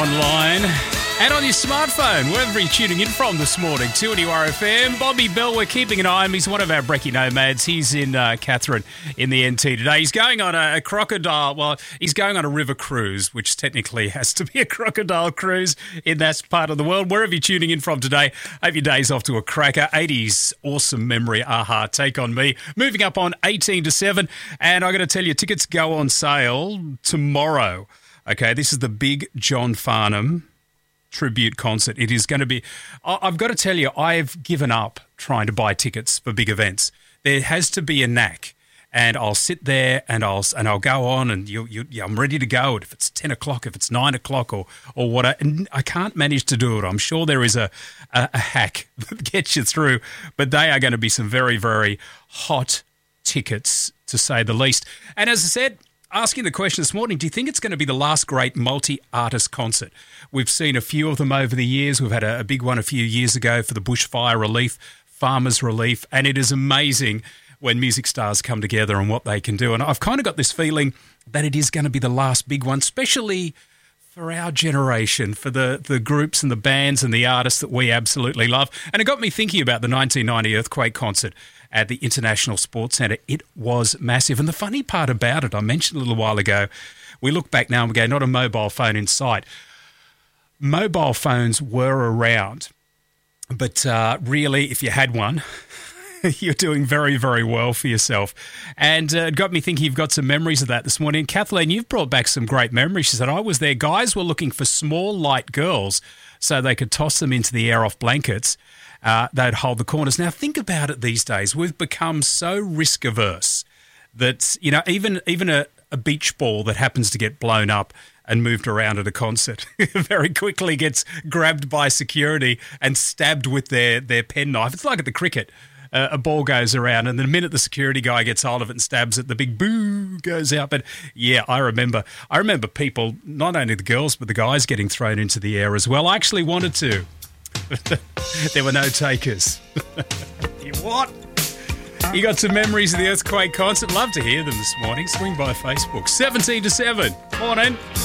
online and on your smartphone, wherever you're tuning in from this morning, 2NURFM. Bobby Bell, we're keeping an eye on him. He's one of our brekkie nomads. He's in Katherine in the NT today. He's going on a crocodile, well, he's going on a river cruise, which technically has to be a crocodile cruise in that part of the world. Wherever you're tuning in from today, hope your day's off to a cracker. 80s awesome memory, aha, Take On Me. Moving up on 18 to 7, and I got to tell you, tickets go on sale tomorrow. Okay, this is the big John Farnham tribute concert. It is going to be, I've got to tell you, I've given up trying to buy tickets for big events. There has to be a knack, and I'll sit there and I'll go on, and I'm ready to go. If it's 10 o'clock, if it's 9 o'clock, or what, and I can't manage to do it. I'm sure there is a hack that gets you through, but they are going to be some very, very hot tickets, to say the least. And as I said, asking the question this morning, do you think it's going to be the last great multi-artist concert? We've seen a few of them over the years. We've had a big one a few years ago for the bushfire relief, farmers relief, and it is amazing when music stars come together and what they can do. And I've kind of got this feeling that it is going to be the last big one, especially for our generation, for the groups and the bands and the artists that we absolutely love. And it got me thinking about the 1990 earthquake concert at the International Sports Centre. It was massive. And the funny part about it, I mentioned a little while ago, we look back now and we go, not a mobile phone in sight. Mobile phones were around, but really, if you had one, you're doing very, very well for yourself. And it got me thinking, you've got some memories of that this morning. Kathleen, you've brought back some great memories. She said, I was there. Guys were looking for small, light girls so they could toss them into the air off blankets. They'd hold the corners. Now, think about it these days. We've become so risk-averse that, you know, even a beach ball that happens to get blown up and moved around at a concert very quickly gets grabbed by security and stabbed with their penknife. It's like at the cricket. A ball goes around, and the minute the security guy gets hold of it and stabs it, the big boo goes out. But yeah, I remember people, not only the girls, but the guys getting thrown into the air as well. I actually wanted to. There were no takers. You what? You got some memories of the earthquake concert? Love to hear them this morning. Swing by Facebook. 17 to 7. Morning.